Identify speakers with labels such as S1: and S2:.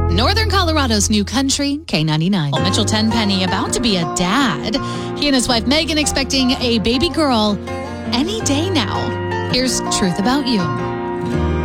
S1: Northern Colorado's new country, K99. Mitchell Tenpenny about to be a dad. He and his wife Megan expecting a baby girl any day now. Here's Truth About You.